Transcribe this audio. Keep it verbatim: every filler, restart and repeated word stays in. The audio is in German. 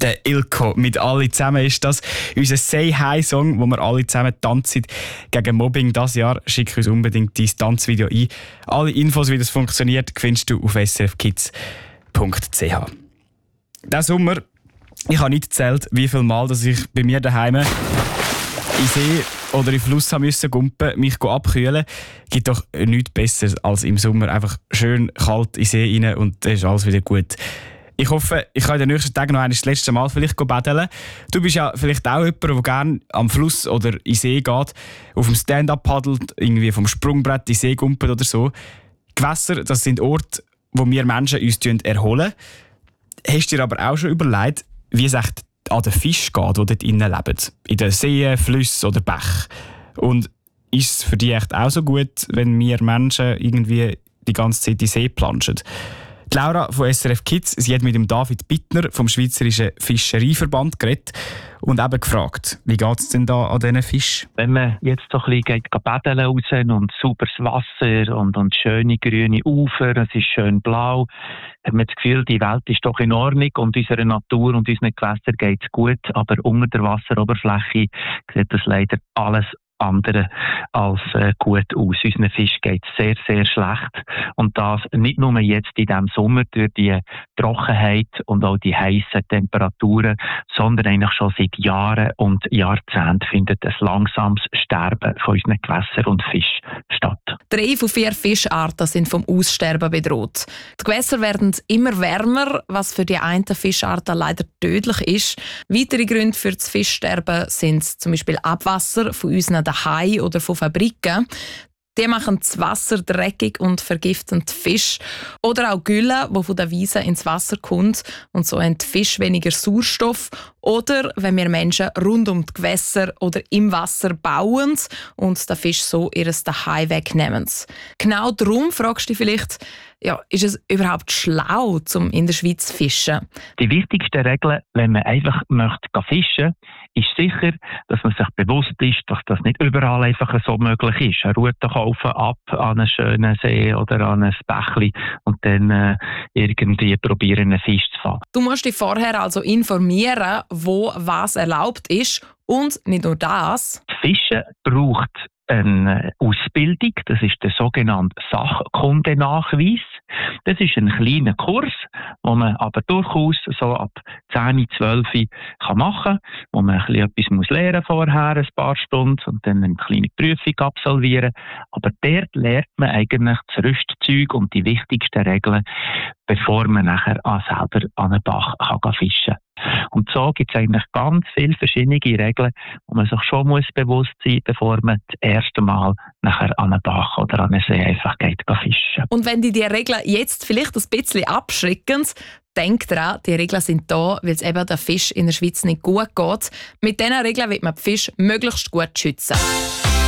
Der Ilko mit «Alle zusammen» ist das. Unser «Say-Hi»-Song, wo wir alle zusammen tanzen gegen Mobbing dieses Jahr. Schick uns unbedingt dein Tanzvideo ein. Alle Infos, wie das funktioniert, findest du auf s r f kids punkt c h. Diesen Sommer, ich habe nicht gezählt, wie viele Mal dass ich bei mir daheim in See oder in Fluss haben müssen gumpen, mich abkühlen. Gibt doch nichts Besseres als im Sommer einfach schön kalt in See rein und dann ist alles wieder gut. Ich hoffe, ich kann in den nächsten Tagen noch einmal das letzte Mal vielleicht baden. Du bist ja vielleicht auch jemand, der gerne am Fluss oder in den See geht, auf dem Stand-up paddelt, irgendwie vom Sprungbrett in den See gumpelt oder so. Gewässer, das sind Orte, wo wir Menschen uns erholen. Hast du dir aber auch schon überlegt, wie es echt an den Fisch geht, die dort innen leben? In den Seen, Flüssen oder Bächen. Und ist es für dich echt auch so gut, wenn wir Menschen irgendwie die ganze Zeit in den See planschen? Die Laura von S R F Kids, sie hat mit dem David Bittner vom Schweizerischen Fischereiverband geredet und eben gefragt, wie geht es denn da an diesen Fischen? Wenn man jetzt so ein bisschen geht, geht baden raus und sauberes Wasser und, und schöne grüne Ufer, es ist schön blau, hat man das Gefühl, die Welt ist doch in Ordnung und unserer Natur und unseren Gewässern geht es gut, aber unter der Wasseroberfläche sieht das leider alles andere als äh, gut aus. Unseren Fisch geht es sehr, sehr schlecht. Und das nicht nur jetzt in diesem Sommer durch die Trockenheit und auch die heißen Temperaturen, sondern eigentlich schon seit Jahren und Jahrzehnten findet ein langsames Sterben von unseren Gewässern und Fischen statt. Drei von vier Fischarten sind vom Aussterben bedroht. Die Gewässer werden immer wärmer, was für die einen Fischarten leider tödlich ist. Weitere Gründe für das Fischsterben sind zum Beispiel Abwasser von unseren daheim oder von Fabriken. Die machen das Wasser dreckig und vergiften die Fische. Oder auch Gülle, die von der Wiese ins Wasser kommt und so haben die Fische weniger Sauerstoff. Oder wenn wir Menschen rund um die Gewässer oder im Wasser bauen und den Fisch so ihr Daheim wegnehmen. Genau darum fragst du dich vielleicht, ja, ist es überhaupt schlau, um in der Schweiz zu fischen? Die wichtigste Regel, wenn man einfach möchte fischen, ist sicher, dass man sich bewusst ist, dass das nicht überall einfach so möglich ist. Eine Route kaufen ab an einen schönen See oder an ein Bächli und dann äh, irgendwie probieren, einen Fisch zu fangen. Du musst dich vorher also informieren, wo was erlaubt ist. Und nicht nur das. Fischen braucht eine Ausbildung, das ist der sogenannte Sachkundenachweis. Das ist ein kleiner Kurs, den man aber durchaus so ab zehn, zwölf kann machen, wo man ein bisschen etwas muss lernen vorher, ein paar Stunden und dann eine kleine Prüfung absolvieren. Aber dort lernt man eigentlich das Rüstzeug und die wichtigsten Regeln, bevor man nachher auch selber an einen Bach kann fischen kann. Und so gibt es eigentlich ganz viele verschiedene Regeln, wo man sich schon muss bewusst sein muss, bevor man das erste Mal nachher an einen Bach oder an einen See einfach geht fischen. Und wenn die die Regeln jetzt vielleicht ein bisschen abschrecken, denk dran, die Regeln sind da, weil es eben der Fisch in der Schweiz nicht gut geht. Mit diesen Regeln wird man die Fische möglichst gut schützen.